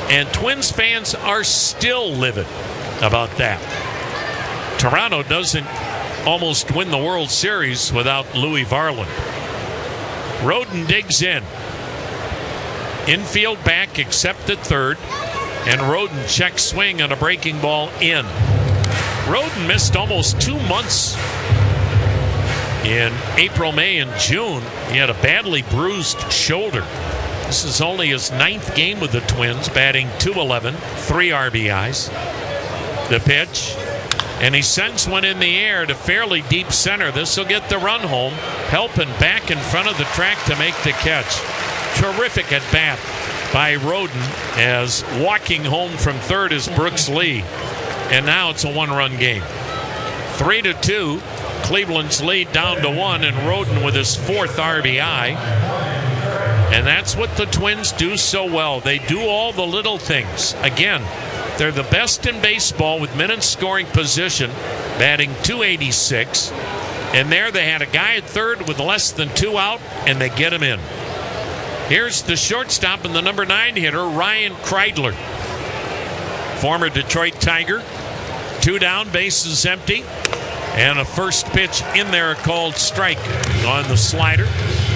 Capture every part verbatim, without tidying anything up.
And Twins fans are still livid about that. Toronto doesn't almost win the World Series without Louis Varland. Roden digs in. Infield back except at third. And Roden check swing on a breaking ball in. Roden missed almost two months in April, May, and June. He had a badly bruised shoulder. This is only his ninth game with the Twins, batting two eleven, three R B Is. The pitch, and he sends one in the air to fairly deep center. This will get the run home, helping back in front of the track to make the catch. Terrific at bat by Roden, as walking home from third is Brooks Lee. And now it's a one-run game. Three to two, Cleveland's lead down to one, and Roden with his fourth R B I. And that's what the Twins do so well. They do all the little things. Again, they're the best in baseball with minutes scoring position, batting two eighty-six. And there they had a guy at third with less than two out, and they get him in. Here's the shortstop and the number nine hitter, Ryan Kreidler. Former Detroit Tiger. Two down, bases empty. And a first pitch in there, a called strike on the slider.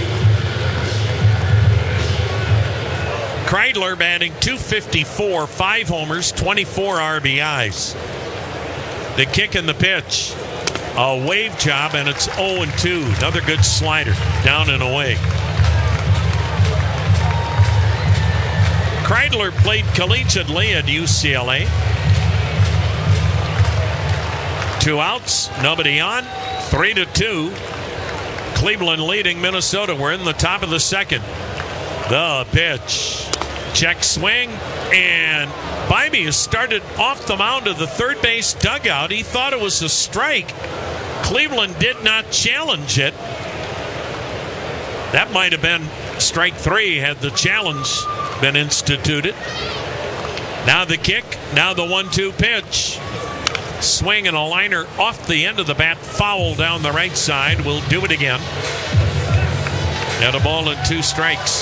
Kreidler batting two fifty-four, five homers, twenty-four R B Is. The kick and the pitch. A wave job, and it's oh and two. Another good slider, down and away. Kreidler played collegiately at U C L A. Two outs, nobody on, three to two. Cleveland leading Minnesota. We're in the top of the second. The pitch. Check swing, and Bybee has started off the mound of the third base dugout. He thought it was a strike. Cleveland did not challenge it. That might have been strike three had the challenge been instituted. Now the kick, now the one two pitch. Swing and a liner off the end of the bat, foul down the right side. We'll do it again. And a ball and two strikes.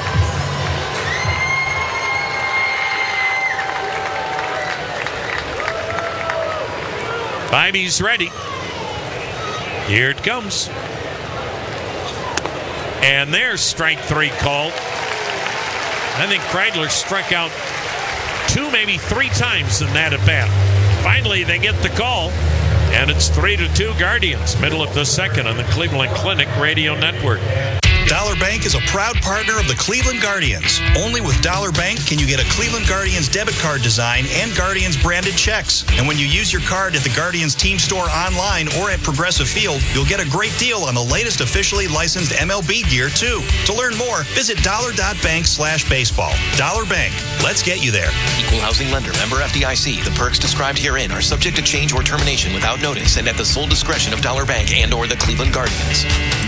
Bybee's ready. Here it comes. And there's strike three called. I think Kreidler struck out two, maybe three times in that at bat. Finally, they get the call, and it's three to two Guardians. Middle of the second on the Cleveland Clinic Radio Network. Dollar Bank is a proud partner of the Cleveland Guardians. Only with Dollar Bank can you get a Cleveland Guardians debit card design and Guardians branded checks. And when you use your card at the Guardians team store online or at Progressive Field, you'll get a great deal on the latest officially licensed M L B gear, too. To learn more, visit dollar.bank slash baseball. Dollar Bank. Let's get you there. Equal housing lender. Member F D I C. The perks described herein are subject to change or termination without notice and at the sole discretion of Dollar Bank and or the Cleveland Guardians.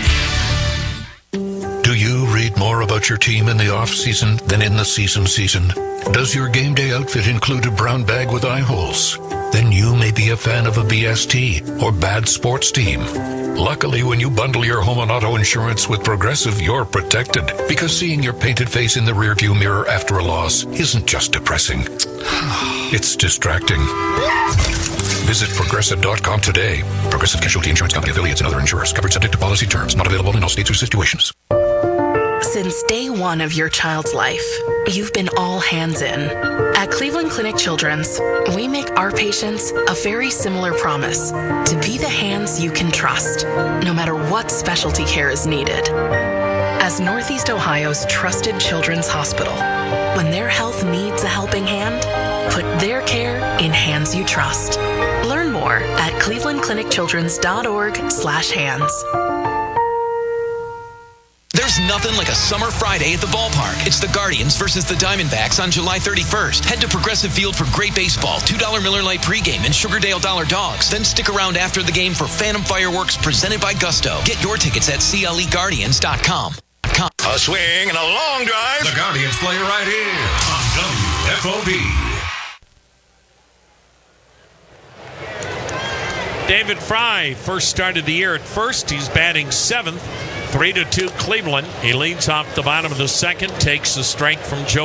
Do you read more about your team in the off-season than in the season season? Does your game day outfit include a brown bag with eye holes? Then you may be a fan of a B S T or bad sports team. Luckily, when you bundle your home and auto insurance with Progressive, you're protected. Because seeing your painted face in the rearview mirror after a loss isn't just depressing. It's distracting. Visit Progressive dot com today. Progressive Casualty Insurance Company, affiliates, and other insurers. Covered subject to policy terms. Not available in all states or situations. Since day one of your child's life, you've been all hands in. At Cleveland Clinic Children's, we make our patients a very similar promise to be the hands you can trust, no matter what specialty care is needed. As Northeast Ohio's trusted children's hospital, when their health needs a helping hand, put their care in hands you trust. Learn more at cleveland clinic children's dot org slash hands. There's nothing like a summer Friday at the ballpark. It's the Guardians versus the Diamondbacks on July thirty-first. Head to Progressive Field for great baseball, two dollar Miller Lite pregame, and Sugardale Dollar Dogs. Then stick around after the game for Phantom Fireworks presented by Gusto. Get your tickets at C L E Guardians dot com. A swing and a long drive. The Guardians play right here on W F O B. David Fry first started the year at first. He's batting seventh. Three to two Cleveland. He leads off the bottom of the second, takes a strike from Joe